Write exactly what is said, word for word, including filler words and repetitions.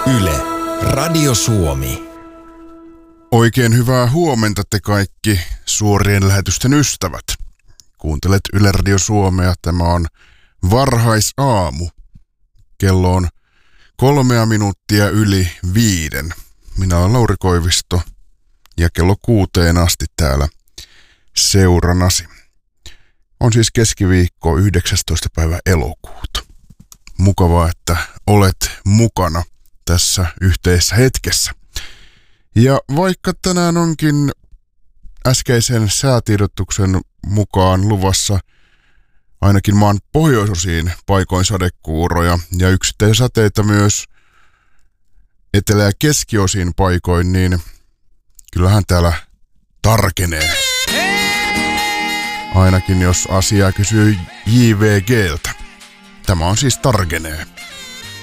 Yle, Radio Suomi. Oikein hyvää huomenta te kaikki suorien lähetysten ystävät. Kuuntelet Yle Radio Suomea. Tämä on varhaisaamu. Kello on kolmea minuuttia yli viiden. Minä olen Lauri Koivisto ja kello kuuteen asti täällä seuranasi. On siis keskiviikko yhdeksästoista päivä elokuuta. Mukavaa, että olet mukana tässä yhteisessä hetkessä. Ja vaikka tänään onkin äskeisen säätiedotuksen mukaan luvassa ainakin maan pohjoisosiin paikoin sadekuuroja ja yksittäisiä sateita myös etelä- ja keskiosiin paikoin, niin kyllähän täällä tarkenee. Ainakin jos asiaa kysyy J V G:ltä. Tämä on siis tarkenee.